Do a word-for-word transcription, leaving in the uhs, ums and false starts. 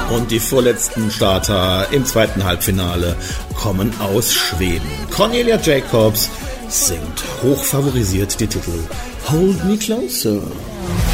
Und die vorletzten Starter im zweiten Halbfinale kommen aus Schweden. Cornelia Jacobs singt hochfavorisiert den Titel Hold Me Closer.